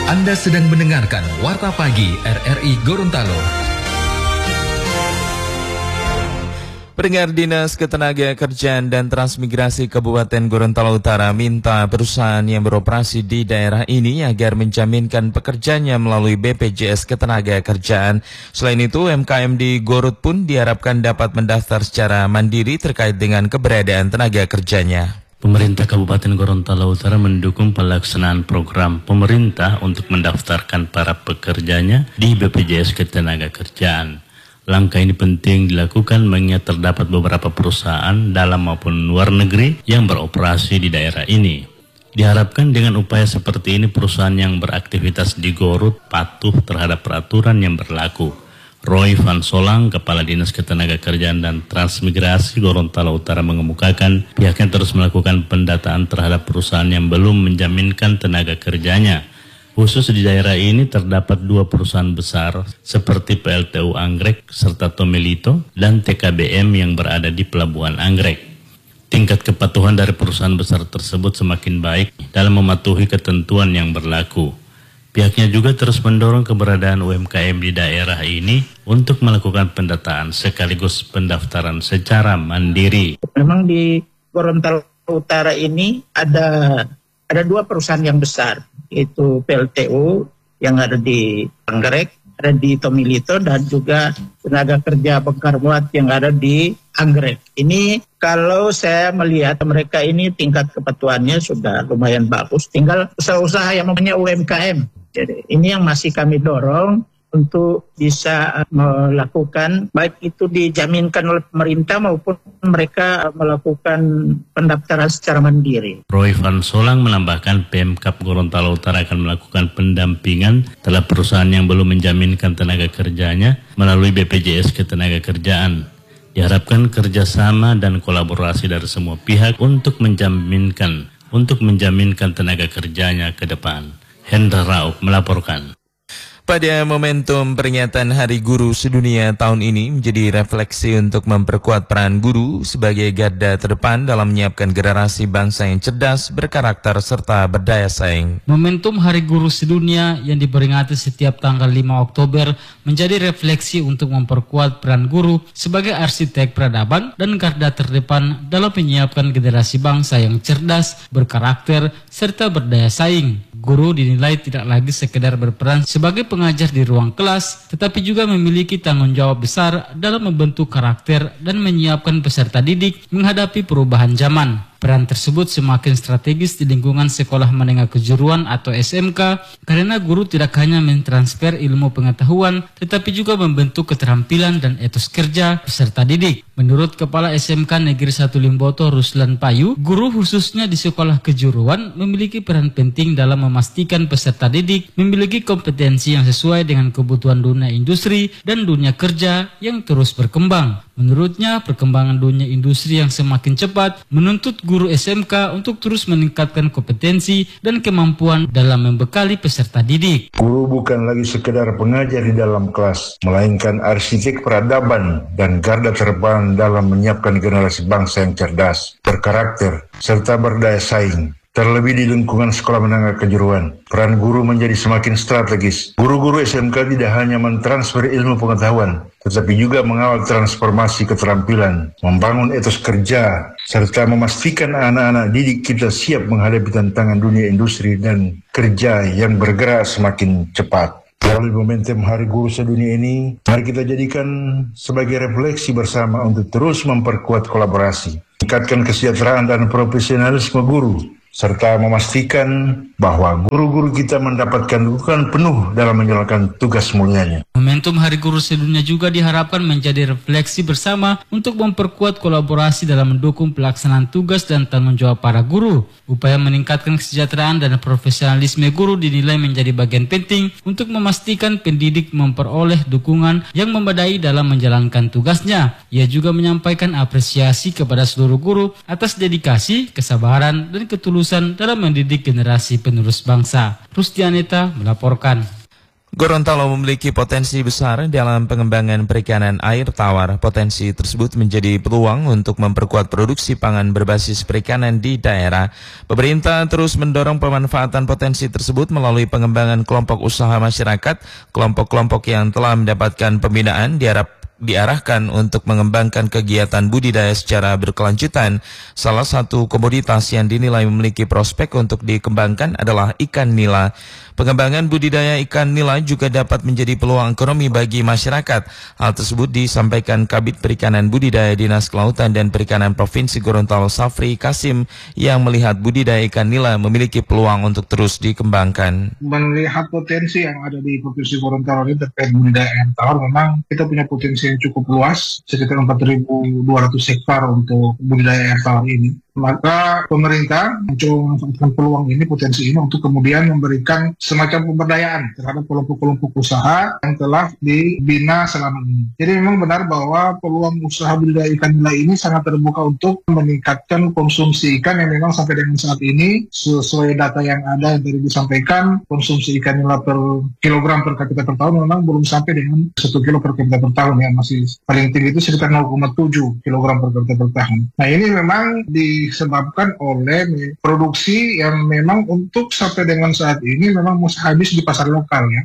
Anda sedang mendengarkan Warta Pagi RRI Gorontalo. Pendengar, Dinas Ketenagakerjaan dan Transmigrasi Kabupaten Gorontalo Utara minta perusahaan yang beroperasi di daerah ini agar menjaminkan pekerjanya melalui BPJS Ketenagakerjaan. Selain itu, UMKM di Gorut pun diharapkan dapat mendaftar secara mandiri terkait dengan keberadaan tenaga kerjanya. Pemerintah Kabupaten Gorontalo Utara mendukung pelaksanaan program pemerintah untuk mendaftarkan para pekerjanya di BPJS Ketenagakerjaan. Langkah ini penting dilakukan mengingat terdapat beberapa perusahaan dalam maupun luar negeri yang beroperasi di daerah ini. Diharapkan dengan upaya seperti ini perusahaan yang beraktivitas di Gorut patuh terhadap peraturan yang berlaku. Roy Van Solang, Kepala Dinas Ketenagakerjaan dan Transmigrasi Gorontalo Utara mengemukakan pihaknya terus melakukan pendataan terhadap perusahaan yang belum menjaminkan tenaga kerjanya. Khusus di daerah ini terdapat 2 perusahaan besar seperti PLTU Anggrek serta Tomelito dan TKBM yang berada di Pelabuhan Anggrek. Tingkat kepatuhan dari perusahaan besar tersebut semakin baik dalam mematuhi ketentuan yang berlaku. Pihaknya juga terus mendorong keberadaan UMKM di daerah ini untuk melakukan pendataan sekaligus pendaftaran secara mandiri. Memang di Gorontalo Utara ini ada 2 perusahaan yang besar, yaitu PLTU yang ada di Anggrek, ada di Tomelito, dan juga tenaga kerja bongkar muat yang ada di Anggrek. Ini kalau saya melihat mereka ini tingkat kepatuhannya sudah lumayan bagus, tinggal usaha-usaha yang namanya UMKM. Jadi ini yang masih kami dorong untuk bisa melakukan, baik itu dijaminkan oleh pemerintah maupun mereka melakukan pendaftaran secara mandiri. Roy Van Solang menambahkan Pemkab Gorontalo Utara akan melakukan pendampingan terhadap perusahaan yang belum menjaminkan tenaga kerjanya melalui BPJS Ketenagakerjaan. Diharapkan kerjasama dan kolaborasi dari semua pihak untuk menjaminkan tenaga kerjanya ke depan. Hendra Rauk melaporkan. Pada momentum peringatan Hari Guru Sedunia tahun ini menjadi refleksi untuk memperkuat peran guru sebagai garda terdepan dalam menyiapkan generasi bangsa yang cerdas, berkarakter, serta berdaya saing. Momentum Hari Guru Sedunia yang diperingati setiap tanggal 5 Oktober menjadi refleksi untuk memperkuat peran guru sebagai arsitek peradaban dan garda terdepan dalam menyiapkan generasi bangsa yang cerdas, berkarakter, serta berdaya saing. Guru dinilai tidak lagi sekedar berperan sebagai pengajar di ruang kelas, tetapi juga memiliki tanggung jawab besar dalam membentuk karakter dan menyiapkan peserta didik menghadapi perubahan zaman. Peran tersebut semakin strategis di lingkungan sekolah menengah kejuruan atau SMK karena guru tidak hanya mentransfer ilmu pengetahuan tetapi juga membentuk keterampilan dan etos kerja peserta didik. Menurut Kepala SMK Negeri 1 Limboto Ruslan Payu, guru khususnya di sekolah kejuruan memiliki peran penting dalam memastikan peserta didik memiliki kompetensi yang sesuai dengan kebutuhan dunia industri dan dunia kerja yang terus berkembang. Menurutnya, perkembangan dunia industri yang semakin cepat menuntut guru SMK untuk terus meningkatkan kompetensi dan kemampuan dalam membekali peserta didik. Guru bukan lagi sekedar pengajar di dalam kelas, melainkan arsitek peradaban dan garda terdepan dalam menyiapkan generasi bangsa yang cerdas, berkarakter, serta berdaya saing. Terlebih di lingkungan sekolah menengah kejuruan, peran guru menjadi semakin strategis. Guru-guru SMK tidak hanya mentransfer ilmu pengetahuan, tetapi juga mengawal transformasi keterampilan, membangun etos kerja, serta memastikan anak-anak didik kita siap menghadapi tantangan dunia industri dan kerja yang bergerak semakin cepat. Melalui momentum Hari Guru Sedunia ini, mari kita jadikan sebagai refleksi bersama untuk terus memperkuat kolaborasi, meningkatkan kesejahteraan dan profesionalisme guru, serta memastikan bahwa guru-guru kita mendapatkan dukungan penuh dalam menjalankan tugas mulianya. Momentum Hari Guru Sedunia juga diharapkan menjadi refleksi bersama untuk memperkuat kolaborasi dalam mendukung pelaksanaan tugas dan tanggung jawab para guru. Upaya meningkatkan kesejahteraan dan profesionalisme guru dinilai menjadi bagian penting untuk memastikan pendidik memperoleh dukungan yang memadai dalam menjalankan tugasnya. Ia juga menyampaikan apresiasi kepada seluruh guru atas dedikasi, kesabaran, dan ketulusan dalam mendidik generasi penerus bangsa. Rustianeta melaporkan. Gorontalo memiliki potensi besar dalam pengembangan perikanan air tawar. Potensi tersebut menjadi peluang untuk memperkuat produksi pangan berbasis perikanan di daerah. Pemerintah terus mendorong pemanfaatan potensi tersebut melalui pengembangan kelompok usaha masyarakat. Kelompok-kelompok yang telah mendapatkan pembinaan diarahkan untuk mengembangkan kegiatan budidaya secara berkelanjutan. Salah satu komoditas yang dinilai memiliki prospek untuk dikembangkan adalah ikan nila. Pengembangan budidaya ikan nila juga dapat menjadi peluang ekonomi bagi masyarakat. Hal tersebut disampaikan Kabid Perikanan Budidaya Dinas Kelautan dan Perikanan Provinsi Gorontalo Safri Kasim yang melihat budidaya ikan nila memiliki peluang untuk terus dikembangkan. Melihat potensi yang ada di Provinsi Gorontalo ini terkait budidaya air tawar, memang kita punya potensi yang cukup luas, sekitar 4.200 hektar untuk budidaya air tawar ini. Maka pemerintah mencoba memanfaatkan peluang ini, potensi ini untuk kemudian memberikan semacam pemberdayaan terhadap kelompok-kelompok usaha yang telah dibina selama ini. Jadi memang benar bahwa peluang usaha budidaya ikan nila ini sangat terbuka untuk meningkatkan konsumsi ikan yang memang sampai dengan saat ini sesuai data yang ada yang tadi disampaikan, konsumsi ikan nila per kilogram per kapita per tahun memang belum sampai dengan 1 kilo per kapita per tahun, ya masih paling tinggi itu sekitar 0,7 kilogram per kapita per tahun. Nah ini memang disebabkan oleh produksi yang memang untuk sampai dengan saat ini memang masih habis di pasar lokal, ya.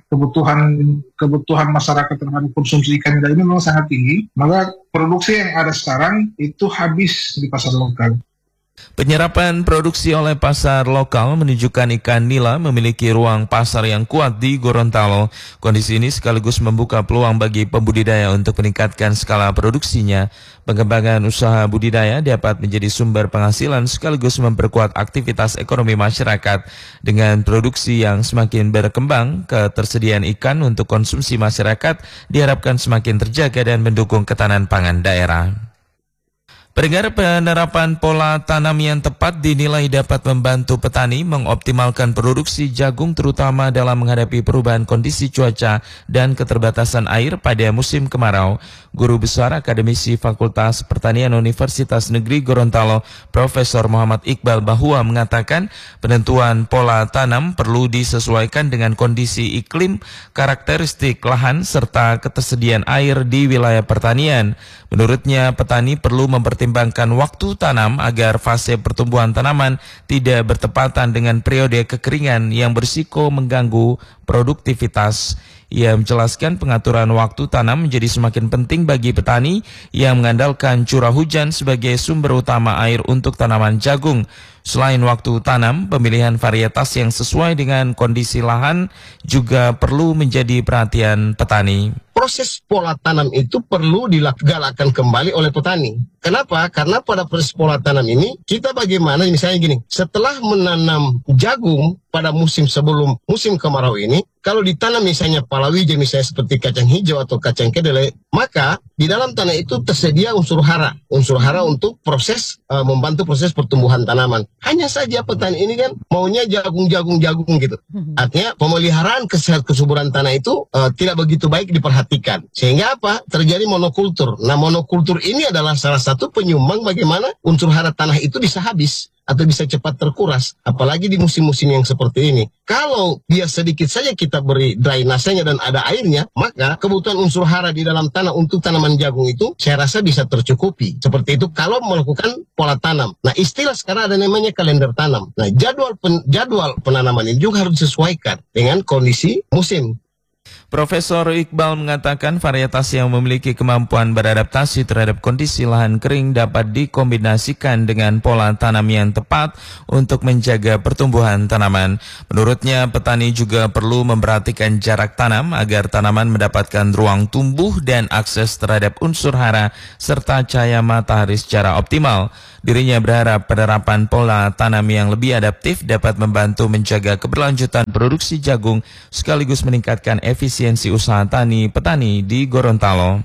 Kebutuhan masyarakat terhadap konsumsi ikan nila ini memang sangat tinggi, maka produksi yang ada sekarang itu habis di pasar lokal. Penyerapan produksi oleh pasar lokal menunjukkan ikan nila memiliki ruang pasar yang kuat di Gorontalo. Kondisi ini sekaligus membuka peluang bagi pembudidaya untuk meningkatkan skala produksinya. Pengembangan usaha budidaya dapat menjadi sumber penghasilan sekaligus memperkuat aktivitas ekonomi masyarakat. Dengan produksi yang semakin berkembang, ketersediaan ikan untuk konsumsi masyarakat diharapkan semakin terjaga dan mendukung ketahanan pangan daerah. Pendengar, penerapan pola tanam yang tepat dinilai dapat membantu petani mengoptimalkan produksi jagung terutama dalam menghadapi perubahan kondisi cuaca dan keterbatasan air pada musim kemarau. Guru Besar Akademisi Fakultas Pertanian Universitas Negeri Gorontalo, Profesor Muhammad Iqbal Bahua mengatakan penentuan pola tanam perlu disesuaikan dengan kondisi iklim, karakteristik lahan, serta ketersediaan air di wilayah pertanian. Menurutnya, petani perlu mempertimbangkan waktu tanam agar fase pertumbuhan tanaman tidak bertepatan dengan periode kekeringan yang berisiko mengganggu produktivitas. Ia menjelaskan pengaturan waktu tanam menjadi semakin penting bagi petani yang mengandalkan curah hujan sebagai sumber utama air untuk tanaman jagung. Selain waktu tanam, pemilihan varietas yang sesuai dengan kondisi lahan juga perlu menjadi perhatian petani. Proses pola tanam itu perlu digalakkan kembali oleh petani. Kenapa? Karena pada proses pola tanam ini, kita bagaimana, misalnya gini, setelah menanam jagung pada musim sebelum musim kemarau ini, kalau ditanam misalnya palawija, misalnya seperti kacang hijau atau kacang kedelai, maka di dalam tanah itu tersedia unsur hara untuk proses membantu proses pertumbuhan tanaman. Hanya saja petani ini kan maunya jagung gitu. Artinya pemeliharaan kesuburan tanah itu tidak begitu baik diperhatikan. Sehingga apa? Terjadi monokultur. Nah, monokultur ini adalah salah satu penyumbang bagaimana unsur hara tanah itu bisa habis atau bisa cepat terkuras, apalagi di musim-musim yang seperti ini. Kalau dia sedikit saja kita beri drainasenya dan ada airnya, maka kebutuhan unsur hara di dalam tanah untuk tanaman jagung itu saya rasa bisa tercukupi. Seperti itu kalau melakukan pola tanam. Nah, istilah sekarang ada namanya kalender tanam. Nah, jadwal penanaman ini juga harus disesuaikan dengan kondisi musim. Profesor Iqbal mengatakan varietas yang memiliki kemampuan beradaptasi terhadap kondisi lahan kering dapat dikombinasikan dengan pola tanam yang tepat untuk menjaga pertumbuhan tanaman. Menurutnya, petani juga perlu memperhatikan jarak tanam agar tanaman mendapatkan ruang tumbuh dan akses terhadap unsur hara serta cahaya matahari secara optimal. Dirinya berharap penerapan pola tanam yang lebih adaptif dapat membantu menjaga keberlanjutan produksi jagung sekaligus meningkatkan efisiensi usaha petani di Gorontalo.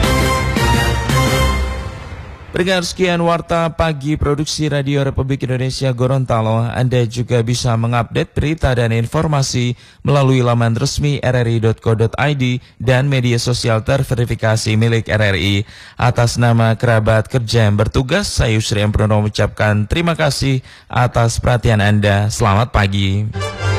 Pendengar, sekian Warta Pagi Produksi Radio Republik Indonesia Gorontalo. Anda juga bisa mengupdate berita dan informasi melalui laman resmi rri.co.id dan media sosial terverifikasi milik RRI. Atas nama kerabat kerja yang bertugas, saya Yusri Emprono mengucapkan terima kasih atas perhatian Anda. Selamat pagi.